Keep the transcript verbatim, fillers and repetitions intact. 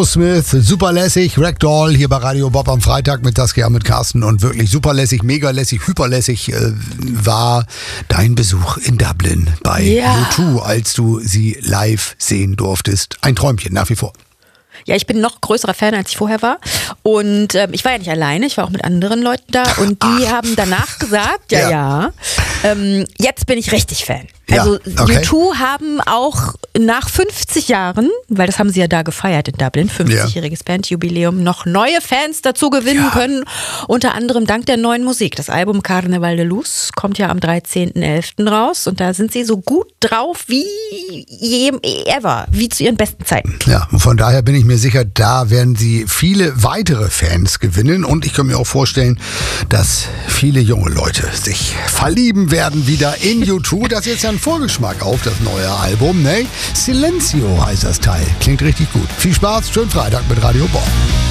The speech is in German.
Aerosmith, super lässig, Ragdoll hier bei Radio Bob am Freitag mit Saskia, mit Carsten und wirklich super lässig, mega lässig, hyperlässig äh, war dein Besuch in Dublin bei Ja. U zwei, als du sie live sehen durftest. Ein Träumchen, nach wie vor. Ja, ich bin noch größerer Fan, als ich vorher war. Und ähm, ich war ja nicht alleine, ich war auch mit anderen Leuten da. Und die Ach. haben danach gesagt, ja, Ja. ja, ähm, jetzt bin ich richtig Fan. Ja, Also okay. U zwei haben auch nach fünfzig Jahren, weil das haben sie ja da gefeiert in Dublin, fünfzigjähriges Bandjubiläum, noch neue Fans dazu gewinnen Ja. können. Unter anderem dank der neuen Musik. Das Album Carnaval de Luz kommt ja am dreizehnten elften raus. Und da sind sie so gut drauf wie je, ever, wie zu ihren besten Zeiten. Ja, und von daher bin ich mir sicher, da werden sie viele weitere Fans gewinnen. Und ich kann mir auch vorstellen, dass viele junge Leute sich verlieben werden wieder in U zwei. Das ist jetzt ja ein Vorgeschmack auf das neue Album, ne? Silencio heißt das Teil. Klingt richtig gut. Viel Spaß, schönen Freitag mit Radio Bob.